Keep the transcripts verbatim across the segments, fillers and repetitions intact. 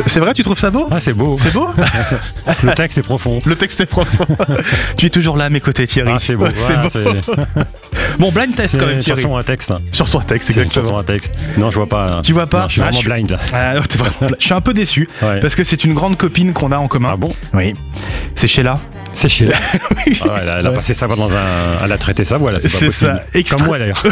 C'est vrai, tu trouves ça beau ? Ah, c'est beau. C'est beau ? Le texte est profond. Le texte est profond. Tu es toujours là à mes côtés, Thierry. Ah, c'est beau. C'est voilà, beau. C'est... Bon, blind test c'est quand même, Thierry. Chanson à texte. Chanson à texte, C'est une exactement. chanson à texte. Non, je vois pas. Tu vois pas ? Non, je suis Ah, vraiment je suis- blind là. Ah, t'es vraiment blind. Je suis un peu déçu Ouais. parce que c'est une grande copine qu'on a en commun. Ah bon ? Oui. C'est Sheila. C'est Sheila. Oui. Ah ouais, elle, a, elle a passé sa voix dans un. Elle a traité sa voix là. C'est, pas C'est possible. ça. Extra- Comme moi d'ailleurs.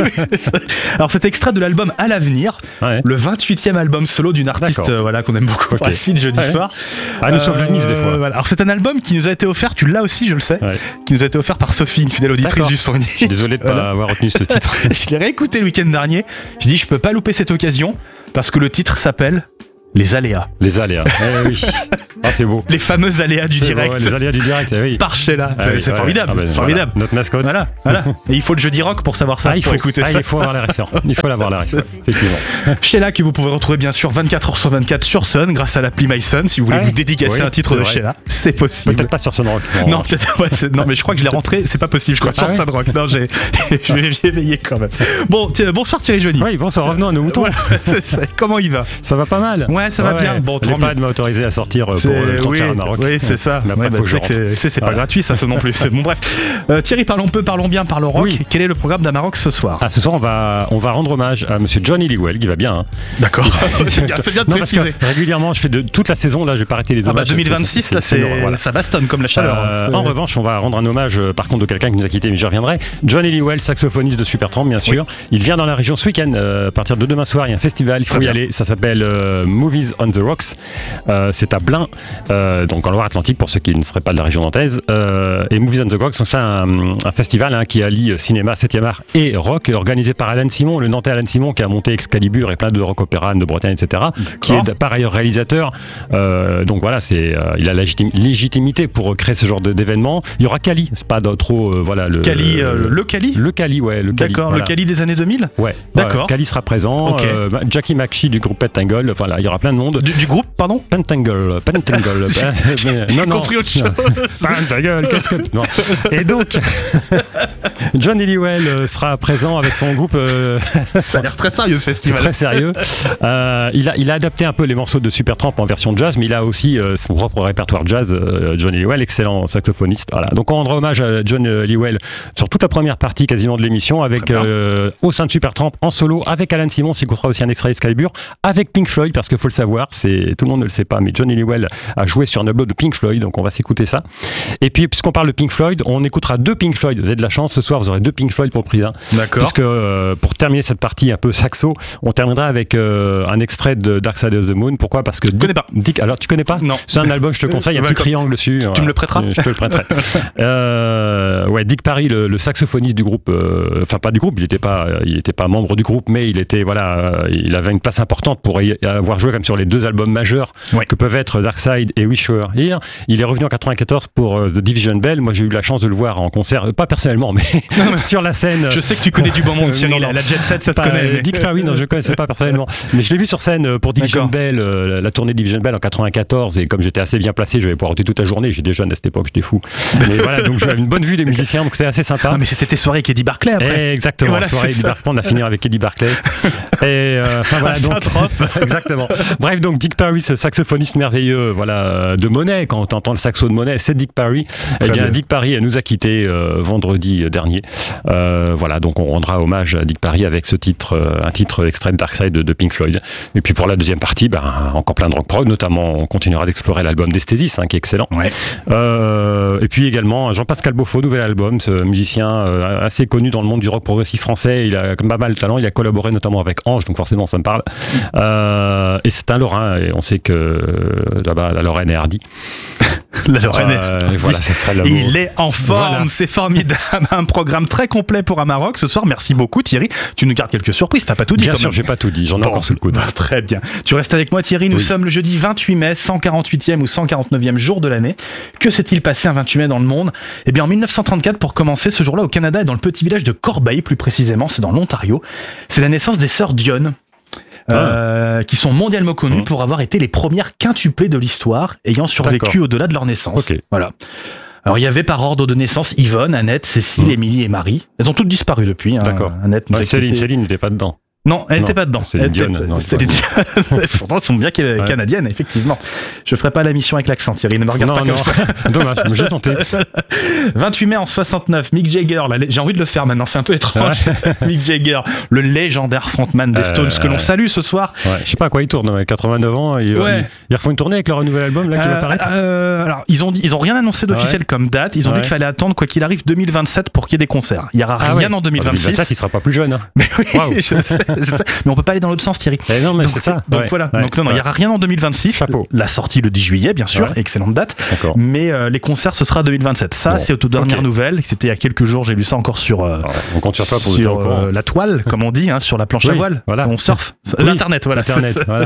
Alors cet extrait de l'album À l'avenir, Ouais. le vingt-huitième album solo d'une artiste D'accord. euh, voilà, qu'on aime beaucoup. Ok. Facile jeudi Ouais. soir. Ah, nous sauve la mise des fois. Voilà. Alors c'est un album qui nous a été offert, tu l'as aussi je le sais, Ouais. qui nous a été offert par Sophie, une fidèle auditrice D'accord. du Sony. Je suis désolé de pas Voilà. avoir retenu ce titre. Je l'ai réécouté le week-end dernier, je dis je peux pas louper cette occasion parce que le titre s'appelle Les aléas. Les aléas. Eh oui. Ah, c'est beau. Les fameux aléas du C'est direct. beau, ouais, les aléas du direct, eh oui. Par Sheila. Ah c'est oui, c'est ouais. formidable. Ah ben, c'est voilà. formidable. Notre mascotte. Voilà, voilà. Et il faut le jeudi rock pour savoir ça. Ah, il faut écouter ah, ça. il faut avoir la référence. Il faut l'avoir la référence. Effectivement. Sheila que vous pouvez retrouver bien sûr vingt-quatre heures sur vingt-quatre sur Sun grâce à l'appli MySun si vous voulez Ah, vous dédicacer oui, un titre c'est de vrai. Sheila, c'est possible. Peut-être pas sur Sun Rock. Non, peut-être ouais, c'est- non, mais je crois que je l'ai rentré, c'est pas possible, je crois, Ah sur ouais Sun Rock. Non, j'ai, je vais j'ai veillé quand même. Bon, tiens, bonsoir Thierry Joigny. Oui, bonsoir, revenons à nos moutons. Voilà, c'est- c'est- comment il va ? Ça va pas mal. Ouais, ça va bien. Bon, tant l'EHPAD mieux. m'a autorisé à sortir euh, pour C'est- euh, le temps de oui, faire un Maroc. oui, c'est ça. Mais après, Ouais, bah, faut que tu je sais que c'est, c'est, c'est pas Voilà. gratuit, ça, ça non plus. C'est bon, bref. Euh, Thierry, parlons peu, parlons bien, parlons rock. Oui. Quel est le programme d'Amaroc ce soir ? Ah, ce soir, on va, on va rendre hommage à monsieur John Illywell, qui va bien. Hein. D'accord. c'est bien, c'est bien de Non, parce que préciser. régulièrement, je fais de toute la saison, là, j'ai pas arrêté les Ah hommages. bah deux mille vingt-six, là, c'est, une horreur, voilà. ça bastonne comme la chaleur. Euh, C'est- en revanche, on va rendre un hommage euh, par contre de quelqu'un qui nous a quitté, mais j'y reviendrai. John Illywell, saxophoniste de Supertramp, bien sûr. Il vient dans la région ce week-end. Euh, à partir de demain soir, il y a un festival. Il faut Très y bien. aller. Ça s'appelle euh, Movies on the Rocks. Euh, c'est à Blain, euh, donc en Loire-Atlantique pour ceux qui ne seraient pas de la région nantaise. Euh, et Movies on the Rocks, c'est un, un festival hein, qui allie cinéma, septième art et rock, organisé par Alan Simon, le Nantais Alan Simon, qui a monté Excalibur et plein de rock opéra, Anne de Bretagne, et cetera. Qui est par ailleurs réalisateur. Euh, donc voilà, c'est, euh, il a la légitim- légitimité pour créer ce genre de, d'événement. Il y aura Cali, c'est pas de- trop euh, voilà le Cali, euh, le Cali le Cali, ouais, le Cali. D'accord, voilà. le Cali des années deux mille ? Ouais, D'accord. ouais, Cali sera présent. Ok. euh, Jackie McShee du groupe Pentangle. Enfin là, il y aura plein de monde. du, du groupe, pardon ? Pentangle, Pentangle. Ben, mais- J'ai non, non. compris autre chose. Pentangle, qu'est-ce que non. Et donc, John Illywell euh, sera présent avec son groupe. euh, Ça a l'air très sérieux ce C'est festival. très sérieux. Euh, il, a, il a adapté un peu les morceaux de Supertramp en version jazz, mais il a aussi euh, son propre répertoire jazz. euh, John Illywell, excellent saxophoniste. Voilà. Donc on rendra hommage à John Illywell sur toute la première partie quasiment de l'émission, avec Très bien. euh, au sein de Supertramp en solo, avec Alan Simon, qui écoutera aussi un extrait d'Excalibur, avec Pink Floyd, parce qu'il faut le savoir, c'est, tout le monde ne le sait pas, mais John Illywell a joué sur un album de Pink Floyd, donc on va s'écouter ça. Et puis, puisqu'on parle de Pink Floyd, on écoutera deux Pink Floyd. Vous avez de la chance, ce soir, vous aurez deux Pink Floyd pour le prix d'un. D'accord. Puisque euh, pour terminer cette partie un peu saxo, on terminera avec euh, un extrait de Dark Side of the Moon. Pourquoi ? Parce que Dick, connais pas. Dick- alors tu connais pas ? Non. C'est un album, je te conseille, il y a un petit D'accord. triangle dessus. Tu voilà. me le prêteras ? Je te le prêterai. euh, ouais, Dick Parry, le, le saxophoniste du groupe, euh, enfin pas du groupe, il n'était pas, il était pas membre du groupe, mais il était voilà, euh, il avait une place importante pour y avoir joué comme sur les deux albums majeurs Ouais. que peuvent être Dark Side et Wish You Were Here. Il est revenu en quatre-vingt-quatorze pour euh, The Division Bell. Moi, j'ai eu la chance de le voir en concert, euh, pas personnellement, mais sur la scène. Je sais que tu connais du bon monde, Thierry. Non, non. La, la Jet Set, ça te Pas, connaît. euh, mais- Dick Parry, non, je ne connaissais pas personnellement. Mais je l'ai vu sur scène euh, pour Division D'accord. Bell, euh, la tournée Division Bell en quatre-vingt-quatorze. Et comme j'étais assez bien placé, je vais pouvoir ôter toute la journée. J'étais jeune à cette époque, j'étais fou. Mais voilà, donc j'avais une bonne vue des musiciens, donc c'était assez sympa. Ah, mais c'était tes soirées avec Eddie Barclay après. Et exactement, Et voilà, la soirée c'est Eddie ça. Barclay, on a fini avec Eddie Barclay. Et euh, enfin voilà, À donc Saint-Trope. exactement. Bref, donc Dick Parry, ce saxophoniste merveilleux, voilà, euh, de Monet, quand on entend le saxo de Monet, c'est Dick Parry. Eh bien, bien. Dick Parry nous a quittés euh, vendredi dernier. Euh, voilà, donc on rendra hommage à Dick Parry avec ce titre, euh, un titre extrait de Dark Side de, de Pink Floyd. Et puis pour la deuxième partie, ben, encore plein de rock prog, notamment on continuera d'explorer l'album d'Esthesis, hein, qui est excellent. Ouais. Euh, et puis également Jean-Pascal Beaufort, nouvel album, ce musicien euh, assez connu dans le monde du rock progressif français. Il a pas mal de talent, il a collaboré notamment avec Ange, donc forcément ça me parle. Euh, et c'est un Lorrain, et on sait que euh, là-bas la Lorraine est hardie. La Lorraine est- Euh, et voilà, ça serait le mot. Il est en forme, Voilà. c'est formidable. Un programme très complet pour Amarok ce soir. Merci beaucoup Thierry. Tu nous gardes quelques surprises, t'as pas tout dit Bien quand sûr, même. j'ai pas tout dit, j'en ai Bon. encore sous le coude. Bah, très bien. Tu restes avec moi Thierry, nous Oui. sommes le jeudi vingt-huit mai, cent quarante-huitième ou cent quarante-neuvième jour de l'année. Que s'est-il passé un vingt-huit mai dans le monde ? Eh bien en mille neuf cent trente-quatre, pour commencer, ce jour-là au Canada et dans le petit village de Corbeil plus précisément, c'est dans l'Ontario. C'est la naissance des sœurs Dionne. Euh, qui sont mondialement connues Mmh. pour avoir été les premières quintuplées de l'histoire ayant survécu D'accord. au-delà de leur naissance. Ok. Voilà. Alors il y avait par ordre de naissance Yvonne, Annette, Cécile, Mmh. Émilie et Marie. Elles ont toutes disparu depuis. Hein. D'accord. Annette nous Ouais, a Céline, quittés. Céline n'était pas dedans. Non, elle n'était pas dedans. C'est les Dion. Non, c'est les Dion. Pourtant, elles sont bien ouais. canadiennes, effectivement. Je ferai pas la mission avec l'accent, Thierry. Ne me regarde non, pas non. comme ça. Dommage, mais j'ai tenté. vingt-huit mai en soixante-neuf, Mick Jagger. Là, j'ai envie de le faire maintenant, c'est un peu étrange. Ouais. Mick Jagger, le légendaire frontman des Stones, euh, que l'on salue ce soir. Ouais. Je sais pas à quoi il tourne, ouais, quatre-vingt-neuf ans. Ils, ouais. ils refont une tournée avec leur nouvel album là, qui euh, va paraître. Euh, alors, ils ont, dit, ils ont rien annoncé d'officiel ouais. comme date. Ils ont ouais. dit qu'il fallait attendre, quoi qu'il arrive, deux mille vingt-sept pour qu'il y ait des concerts. Il y aura ah rien ouais. en deux mille vingt-six. En deux mille vingt-sept, il sera pas plus jeune. Hein. Mais oui, wow. je sais, je sais. Mais on peut pas aller dans l'autre sens, Thierry. Eh non, mais donc, c'est ça. Donc ouais. voilà. Ouais. Donc non, non, il y aura rien en deux mille vingt-six. Chapeau. La sortie le dix juillet, bien sûr, ouais. excellente date. D'accord. Mais euh, les concerts, ce sera deux mille vingt-sept. Ça, bon. c'est aux toutes dernières okay. nouvelles. C'était il y a quelques jours. J'ai lu ça encore sur. Euh, ouais. On compte sur toi pour sur euh, la toile, comme on dit, hein, sur la planche oui. à voile. Voilà. On surfe. Oui. L'internet, voilà. Internet, voilà.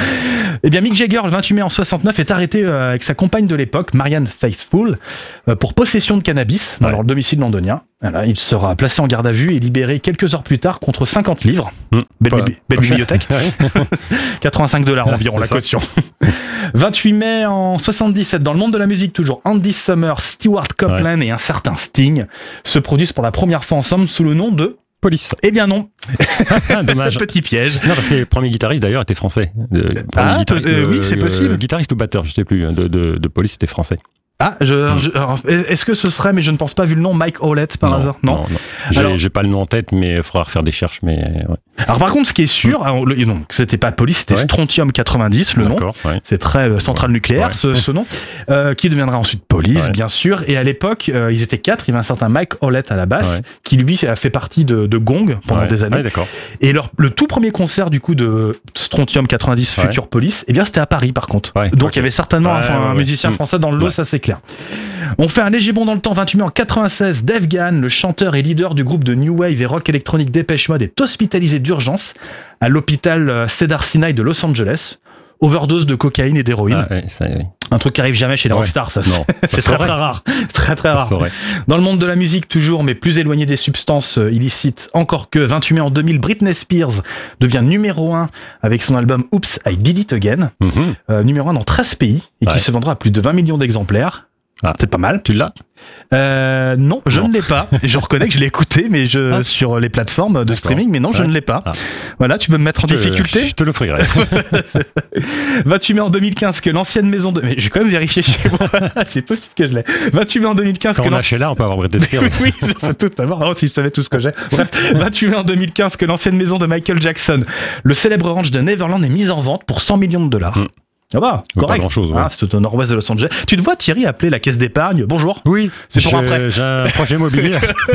Eh bien, Mick Jagger, le vingt-huit mai en soixante-neuf, est arrêté euh, avec sa compagne de l'époque, Marianne Faithfull, euh, pour possession de cannabis dans ouais. leur domicile londonien. Voilà, il sera placé en garde à vue et libéré quelques heures plus tard contre cinquante livres. Mmh. Belle, ouais. bi- belle bibliothèque. quatre-vingt-cinq dollars environ la caution. vingt-huit mai en soixante-dix-sept, dans le monde de la musique toujours, Andy Summers, Stewart Copeland ouais. et un certain Sting se produisent pour la première fois ensemble sous le nom de Police. Eh bien non. Dommage. Petit piège. Non, parce que le premier guitariste d'ailleurs était français. Le ah, guitariste, euh, oui, c'est possible. Le guitariste ou batteur, je sais plus, de, de, de Police était français. Ah, je, mmh. je, alors, est-ce que ce serait, mais je ne pense pas, vu le nom, Mike Howlett par non, hasard? Non, non. non. J'ai, alors, j'ai pas le nom en tête, mais il faudra refaire des recherches. Mais ouais. Alors par contre, ce qui est sûr, mmh. alors, le, donc, c'était pas Police, c'était ouais. Strontium quatre-vingt-dix, le D'accord, nom. Ouais. C'est très euh, centrale ouais. nucléaire, ouais. ce, ce nom, euh, qui deviendra ensuite Police, ouais. bien sûr. Et à l'époque, euh, ils étaient quatre. Il y avait un certain Mike Howlett à la basse, ouais. qui lui a fait partie de, de Gong pendant ouais. des années. Ouais, d'accord. Et leur, le tout premier concert du coup de Strontium quatre-vingt-dix, ouais. Future Police, eh bien c'était à Paris par contre. Ouais. Donc okay. il y avait certainement ouais, un, ouais, un ouais. musicien mmh. français dans le lot, ouais. ça c'est clair. On fait un léger bond dans le temps, vingt-huit mai en quatre-vingt-seize, Dave Gahan, le chanteur et leader du groupe de New Wave et rock électronique Depeche Mode, est hospitalisé d'urgence à l'hôpital Cedars-Sinai de Los Angeles. Overdose de cocaïne et d'héroïne. Ah, ouais, ça, oui. Un truc qui arrive jamais chez les ouais. rockstars, ça. Non, c'est, c'est très très rare. Très très rare. Dans le monde de la musique toujours, mais plus éloigné des substances euh, illicites, encore que vingt-huit mai en deux mille, Britney Spears devient numéro un avec son album Oops, I Did It Again. Mm-hmm. Euh, numéro un dans treize pays et ouais. qui se vendra à plus de vingt millions d'exemplaires. Ah, c'est pas mal. Tu l'as euh, Non, je non. ne l'ai pas. Je reconnais que je l'ai écouté, mais je ah. sur les plateformes de D'accord. streaming, mais non, ouais. je ne l'ai pas. Ah. Voilà, tu veux me mettre en je difficulté? Je te l'offrirai. vingt-huit mai en deux mille quinze que l'ancienne maison de... Mais je vais quand même vérifier chez moi. C'est possible que je l'ai. vingt-huit mai en deux mille quinze Quand que on a chez là, on peut avoir Britney Spears. Oui, ça peut tout avoir. Oh, si je savais tout ce que j'ai. Bref, vingt-huit mai en deux mille quinze que l'ancienne maison de Michael Jackson, le célèbre ranch de Neverland, est mise en vente pour cent millions de dollars. Mm. Ah bah, correct. Pas grand chose. Ouais. Ah, c'est au nord-ouest de Los Angeles. Tu te vois, Thierry, appeler la caisse d'épargne. Bonjour. Oui. C'est pour je, après. J'ai un projet immobilier.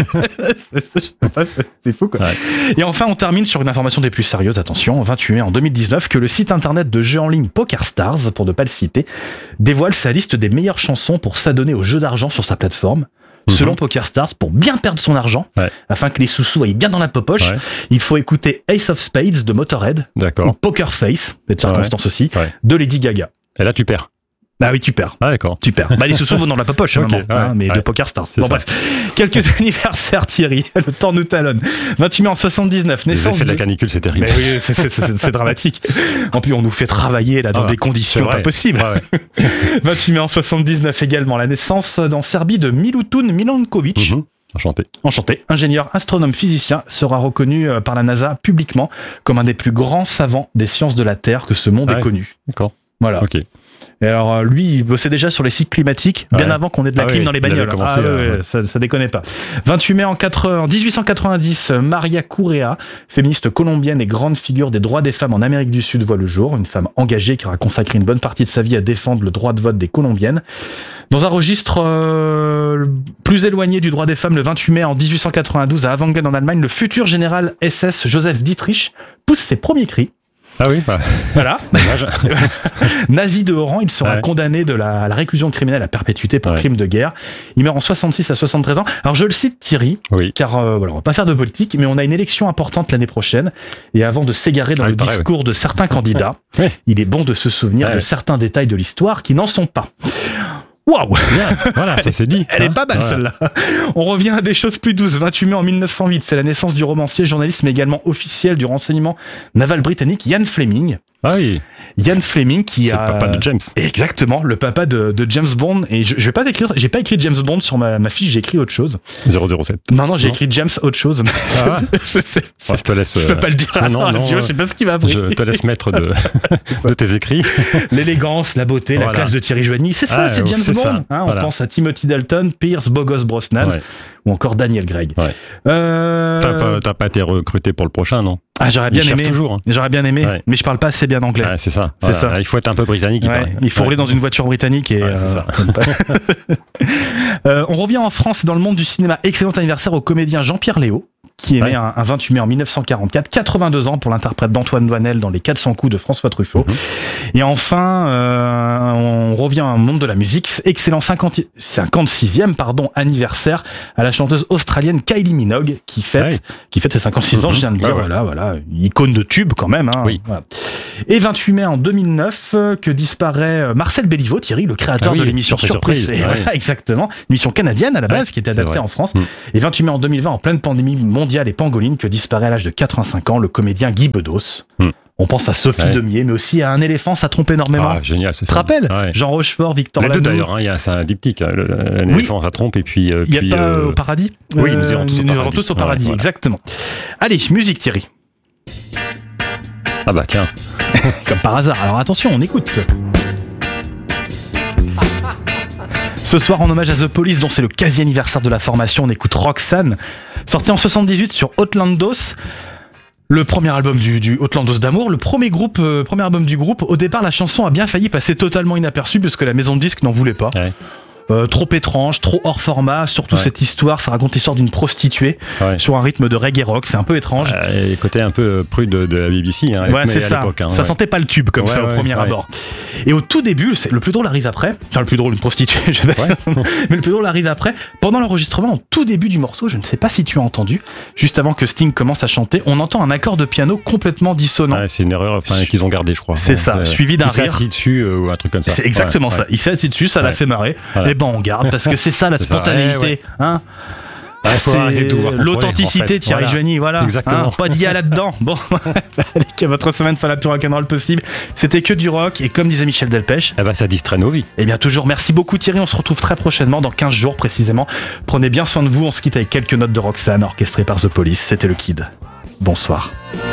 C'est fou, quoi. Ouais. Et enfin, on termine sur une information des plus sérieuses. Attention, vingt-huit mai en deux mille dix-neuf, que le site internet de jeu en ligne PokerStars, pour ne pas le citer, dévoile sa liste des meilleures chansons pour s'adonner aux jeux d'argent sur sa plateforme. Selon mm-hmm. PokerStars, pour bien perdre son argent, ouais. afin que les sous-sous aillent bien dans la popoche, ouais. il faut écouter Ace of Spades de Motorhead, D'accord. ou Poker Face, de circonstance ouais. aussi, ouais. de Lady Gaga. Et là, tu perds. Ah oui, tu perds. Ah d'accord. Tu perds. Bah, les sous-sous vont dans la popoche, okay, ouais, hein, mais ouais. de PokerStars. C'est bon, ça. bref. Quelques anniversaires, Thierry. Le temps nous talonne. vingt-huit mai en soixante-dix-neuf. Les naissance effets de la canicule, c'est terrible. Mais oui, c'est, c'est, c'est, c'est dramatique. En plus, on nous fait travailler là dans ah, des conditions pas possibles. Ah, ouais. vingt-huit mai en soixante-dix-neuf également. La naissance en Serbie de Milutin Milankovic. Mm-hmm. Enchanté. Enchanté. Ingénieur, astronome, physicien, sera reconnu par la NASA publiquement comme un des plus grands savants des sciences de la Terre que ce monde ah, ait connu. D'accord. Voilà. Ok. Et alors lui, il bossait déjà sur les cycles climatiques bien ouais. avant qu'on ait de la ah clim oui, dans les bagnoles. Commencé, ah, euh, ouais, ouais. ça, ça déconnait pas. vingt-huit mai en, quatre, en dix-huit cent quatre-vingt-dix, Maria Correa, féministe colombienne et grande figure des droits des femmes en Amérique du Sud, voit le jour. Une femme engagée qui aura consacré une bonne partie de sa vie à défendre le droit de vote des Colombiennes. Dans un registre euh, plus éloigné du droit des femmes, le vingt-huit mai en dix-huit cent quatre-vingt-douze, à Avangen en Allemagne, le futur général S S Joseph Dietrich pousse ses premiers cris. Ah oui, bah. Voilà. Nazi de haut rang, il sera ouais. condamné de la, à la réclusion criminelle à perpétuité pour ouais. crime de guerre. Il meurt en soixante-six à soixante-treize ans. Alors je le cite, Thierry, oui. car euh, voilà, on va pas faire de politique, mais on a une élection importante l'année prochaine. Et avant de s'égarer dans ah, le pareil, discours oui. de certains candidats, oui. il est bon de se souvenir ouais. de certains détails de l'histoire qui n'en sont pas. Waouh! Voilà, ça c'est dit. Elle hein est pas mal voilà. celle-là. On revient à des choses plus douces. vingt-huit mai en mille neuf cent huit, c'est la naissance du romancier, journaliste, mais également officiel du renseignement naval britannique Ian Fleming. Ah oui. Ian Fleming qui C'est a... le papa de James. Exactement, le papa de, de James Bond. Et je, je vais pas t'écrire, j'ai pas écrit James Bond sur ma, ma fiche, j'ai écrit autre chose. zéro zéro sept. Non, non, j'ai Non. écrit James autre chose. Ah. c'est, c'est, Bon, je te laisse. je peux pas le dire. Ah, non, non, non, tu vois, je sais pas ce qui m'a pris. Je te laisse mettre de, de tes écrits. L'élégance, la beauté, la Voilà. classe de Thierry Joigny, c'est ça, Ah, c'est James c'est Bond. ça. Hein, on Voilà. pense à Timothy Dalton, Pierce Bogos Brosnan Ouais. ou encore Daniel Craig. Ouais. Euh... T'as pas, t'as pas été recruté pour le prochain, non? Ah, j'aurais Il bien cherche aimé. toujours. Hein. J'aurais bien aimé, Ouais. mais je parle pas assez bien anglais. Ah, c'est ça. C'est Voilà. ça. Il faut être un peu britannique. Il, Ouais, paraît. il faut Ouais. rouler dans une voiture britannique et Ouais, c'est ça. euh, on revient en France et dans le monde du cinéma. Excellent anniversaire au comédien Jean-Pierre Léaud, qui est né Ouais. un, un vingt-huit mai en mille neuf cent quarante-quatre, quatre-vingt-deux ans pour l'interprète d'Antoine Doinel dans Les quatre cents coups de François Truffaut. Mhm. Et enfin, euh, on revient au monde de la musique. Excellent cinquante, cinquante-sixième pardon, anniversaire à la chanteuse australienne Kylie Minogue, qui fête, Ouais. qui fête ses cinquante-six ans, Mhm. je viens de le dire, Ouais, ouais. voilà, voilà, icône de tube quand même. Hein, Oui. voilà. Et vingt-huit mai en deux mille neuf, euh, que disparaît euh, Marcel Béliveau, Thierry, le créateur Ah oui, de l'émission Surprise, Surprise. Surprise, Et ouais. voilà, exactement. Émission canadienne à la base, Ouais, qui était c'est adaptée vrai. en France. Mm. Et vingt-huit mai en deux mille vingt, en pleine pandémie mondiale et pangoline, que disparaît à l'âge de quatre-vingt-cinq ans le comédien Guy Bedos. Mm. On pense à Sophie Ouais. Demier, mais aussi à Un éléphant, ça trompe énormément. Ah, génial. Tu te rappelles Ouais. Jean Rochefort, Victor Les deux Lanoux. d'ailleurs, hein, il y a c'est un diptyque. hein, le- Un Oui. éléphant, ça trompe, et puis. euh, Il n'y a puis, pas euh, au paradis oui, nous irons tous au nous irons paradis. tous au Ouais, paradis, voilà. exactement. Allez, musique Thierry. Ah bah tiens. Comme par hasard. Alors attention, on écoute. Ce soir, en hommage à The Police, dont c'est le quasi-anniversaire de la formation, on écoute Roxanne, sorti en soixante-dix-huit sur Outlandos. Le premier album du, du Outlandos d'amour, le premier groupe, euh, premier album du groupe. Au départ, la chanson a bien failli passer totalement inaperçue puisque la maison de disques n'en voulait pas. Ouais. Euh, trop étrange, trop hors format. Surtout Ouais. cette histoire, ça raconte l'histoire d'une prostituée Ouais. sur un rythme de reggae rock. C'est un peu étrange. Euh, et côté un peu prude de, de la B B C. Hein, Ouais, mais c'est à ça. l'époque, hein, ça ouais. sentait pas le tube comme Ouais, ça au ouais, premier ouais. abord. Et au tout début, c'est- le plus drôle arrive après. Enfin, le plus drôle, une prostituée, je sais pas. Ouais. Mais le plus drôle arrive après. Pendant l'enregistrement, au tout début du morceau, je ne sais pas si tu as entendu, juste avant que Sting commence à chanter, on entend un accord de piano complètement dissonant. Ouais, c'est une erreur enfin, qu'ils ont gardée, je crois. C'est ça, Euh, suivi d'un il s'est rire. assis dessus euh, ou un truc comme ça. C'est exactement Ouais, ça. ouais. Il s'est assis dessus, ça l'a Ouais. fait marrer. Voilà. Et ben on garde parce que c'est ça la C'est ça. spontanéité, Ouais, ouais. hein. Ah, il faut C'est arrêter de tout vouloir contrôler, l'authenticité, en fait. Thierry Voilà. Joigny, voilà. Exactement. Hein, pas d'I A là-dedans. Bon, allez, que votre semaine soit la plus rock'n'roll possible. C'était que du rock et comme disait Michel Delpech, Eh ben, ça distrait nos vies. eh bien toujours merci beaucoup Thierry, on se retrouve très prochainement dans quinze jours précisément. Prenez bien soin de vous, on se quitte avec quelques notes de Roxanne orchestrées par The Police. C'était le Kid. Bonsoir.